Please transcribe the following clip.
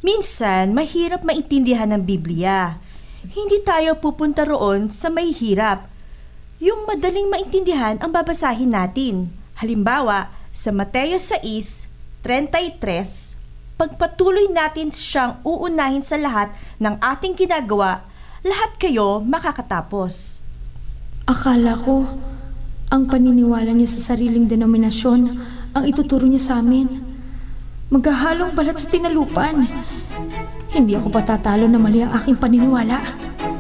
Minsan, mahirap maintindihan ng Biblia. Hindi tayo pupunta roon sa mahihirap. Yung madaling maintindihan ang babasahin natin. Halimbawa, sa Mateo 6:33, pagpatuloy natin siyang uunahin sa lahat ng ating ginagawa, lahat kayo makakatapos. Akala ko, ang paniniwala niya sa sariling denominasyon ang ituturo niya sa amin. Maghahalong balat sa tinalupan. Hindi ako patatalo na mali ang aking paniniwala.